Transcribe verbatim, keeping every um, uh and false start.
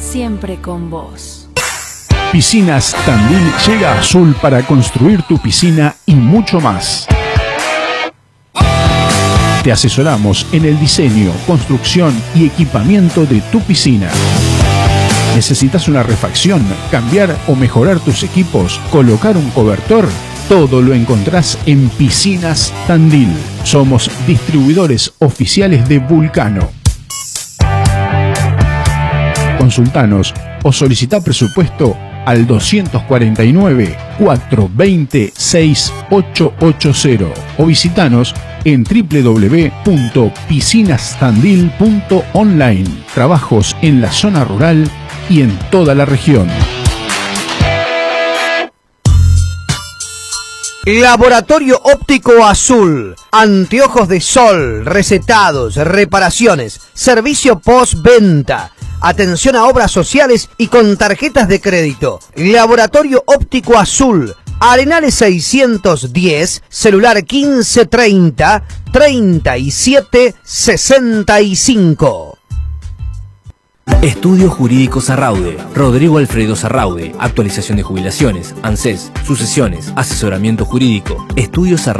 siempre con vos. Piscinas Tandil llega a Azul para construir tu piscina y mucho más. Te asesoramos en el diseño, construcción y equipamiento de tu piscina. ¿Necesitas una refacción, cambiar o mejorar tus equipos, colocar un cobertor? Todo lo encontrás en Piscinas Tandil. Somos distribuidores oficiales de Vulcano. Consultanos o solicita presupuesto al doscientos cuarenta y nueve, cuatrocientos veinte, sesenta y ocho ochenta o visitanos en w w w punto piscinas tandil punto online. Trabajos en la zona rural y en toda la región. Laboratorio Óptico Azul. Anteojos de sol, recetados, reparaciones, servicio postventa. Atención a obras sociales y con tarjetas de crédito. Laboratorio Óptico Azul. Arenales seiscientos diez, celular quince treinta, treinta y siete sesenta y cinco. Estudio Jurídico Sarraude. Rodrigo Alfredo Sarraude. Actualización de jubilaciones, ANSES, sucesiones, asesoramiento jurídico. Estudio Sarraude.